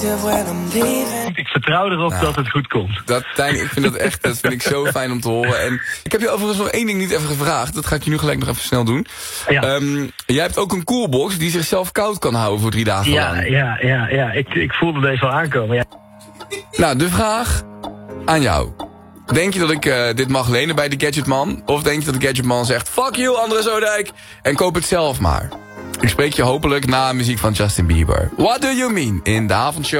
Ik vertrouw erop dat het goed komt. Tijn, ik vind dat vind ik zo fijn om te horen. En ik heb je overigens nog één ding niet even gevraagd. Dat ga ik je nu gelijk nog even snel doen. Ja. Jij hebt ook een coolbox die zichzelf koud kan houden voor 3 dagen lang. Ja. Ik voelde deze wel aankomen, ja. Nou, de vraag aan jou. Denk je dat ik dit mag lenen bij de Gadgetman? Of denk je dat de Gadgetman zegt... Fuck you, André Zoodijk. En koop het zelf maar. Ik spreek je hopelijk na muziek van Justin Bieber. What do you mean? In de avondshow.